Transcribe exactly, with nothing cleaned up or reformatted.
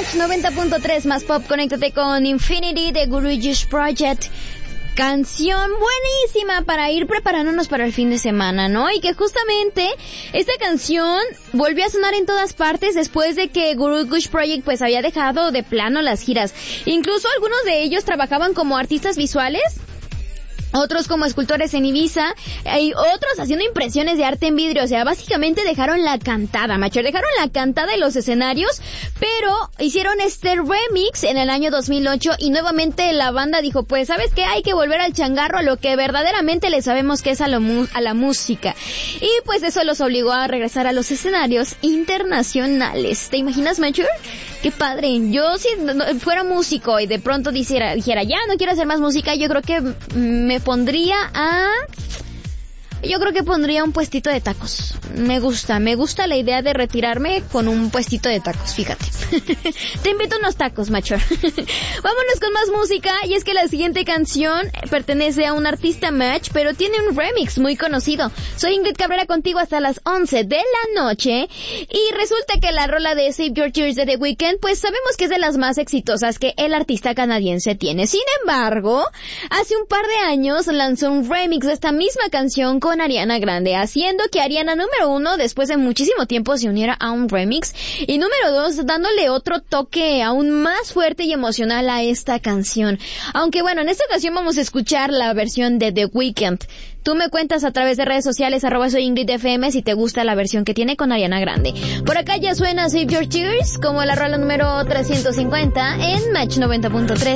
Match noventa punto tres más pop. Conéctate con Infinity de Guruji's Project. Canción buenísima para ir preparándonos para el fin de semana, ¿no? Y que justamente esta canción volvió a sonar en todas partes después de que Guruji's Project pues había dejado de plano las giras. Incluso algunos de ellos trabajaban como artistas visuales, otros como escultores en Ibiza, y otros haciendo impresiones de arte en vidrio. O sea, básicamente dejaron la cantada, macho, dejaron la cantada en los escenarios, pero hicieron este remix en el año dos mil ocho y nuevamente la banda dijo, pues, ¿sabes qué? Hay que volver al changarro, a lo que verdaderamente le sabemos que es a, lo mu- a la música. Y pues eso los obligó a regresar a los escenarios internacionales. ¿Te imaginas, macho? Qué padre. Yo si fuera músico y de pronto dijera, dijera, ya no quiero hacer más música, yo creo que me pondría a... Yo creo que pondría un puestito de tacos. Me gusta, me gusta la idea de retirarme con un puestito de tacos, fíjate. Te invito a unos tacos, macho. Vámonos con más música, y es que la siguiente canción pertenece a un artista match, pero tiene un remix muy conocido. Soy Ingrid Cabrera contigo hasta las once de la noche, y resulta que la rola de Save Your Tears de The Weeknd, pues sabemos que es de las más exitosas que el artista canadiense tiene. Sin embargo, hace un par de años lanzó un remix de esta misma canción con Ariana Grande, haciendo que Ariana, número uno, después de muchísimo tiempo se uniera a un remix, y número dos, dándole otro toque aún más fuerte y emocional a esta canción. Aunque bueno, en esta ocasión vamos a escuchar la versión de The Weeknd. Tú me cuentas a través de redes sociales, arroba soy Ingrid F M, si te gusta la versión que tiene con Ariana Grande. Por acá ya suena Save Your Tears como la rola número trescientos cincuenta en Match noventa punto tres.